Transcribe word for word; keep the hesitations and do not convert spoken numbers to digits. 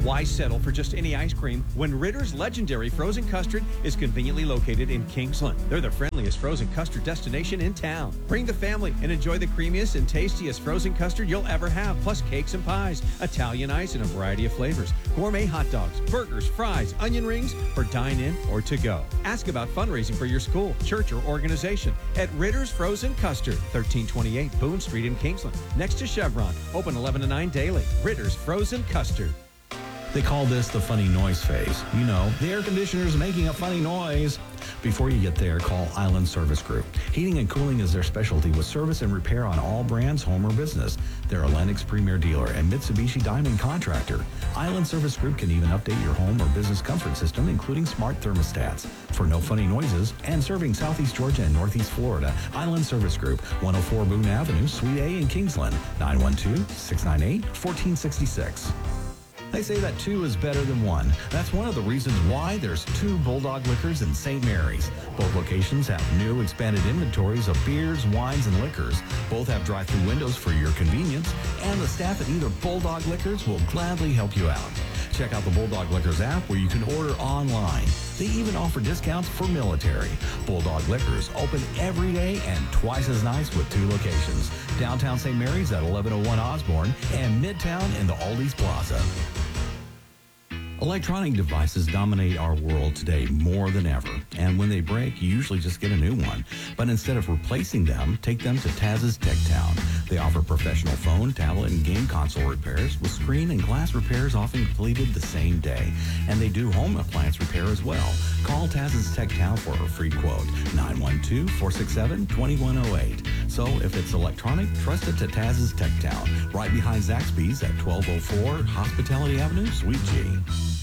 Why settle for just any ice cream when Ritter's legendary frozen custard is conveniently located in Kingsland? They're the friendliest frozen custard destination in town. Bring the family and enjoy the creamiest and tastiest frozen custard you'll ever have, plus cakes and pies, Italian ice in a variety of flavors, gourmet hot dogs, burgers, fries, onion rings for dine-in or to go. Ask about fundraising for your school, church, or organization at Ritter's Frozen Custard, thirteen twenty-eight Boone Street in Kingsland, next to Chevron. Open eleven to nine daily. Ritter's Frozen Custard. They call this the funny noise phase. You know, the air conditioner's making a funny noise. Before you get there, call Island Service Group. Heating and cooling is their specialty with service and repair on all brands, home or business. They're a Lennox Premier dealer and Mitsubishi Diamond contractor. Island Service Group can even update your home or business comfort system, including smart thermostats. For no funny noises and serving Southeast Georgia and Northeast Florida, Island Service Group, one oh four Boone Avenue, Suite A in Kingsland, nine one two, six nine eight, one four six six. They say that two is better than one. That's one of the reasons why there's two Bulldog Liquors in Saint Mary's. Both locations have new expanded inventories of beers, wines, and liquors. Both have drive-through windows for your convenience, and the staff at either Bulldog Liquors will gladly help you out. Check out the Bulldog Liquors app where you can order online. They even offer discounts for military. Bulldog Liquors open every day and twice as nice with two locations. Downtown Saint Mary's at eleven oh one Osborne and Midtown in the Aldi's Plaza. Electronic devices dominate our world today more than ever, and when they break, you usually just get a new one. But instead of replacing them, take them to Taz's Tech Town. They offer professional phone, tablet, and game console repairs with screen and glass repairs often completed the same day. And they do home appliance repair as well. Call Taz's Tech Town for a free quote, nine one two, four six seven, two one oh eight. So if it's electronic, trust it to Taz's Tech Town, right behind Zaxby's at twelve oh four Hospitality Avenue, Suite G.